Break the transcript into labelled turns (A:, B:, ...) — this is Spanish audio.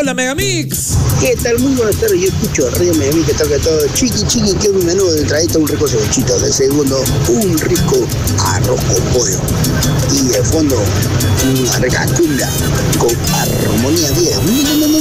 A: la Megamix.
B: ¿Qué tal? Muy buenas tardes, yo escucho Radio Megamix que toca todo. Chiqui, quiero un menú de entrada, un rico cevichito. De segundo, un rico arroz con pollo. Y de fondo, una rica cumbia con armonía 10.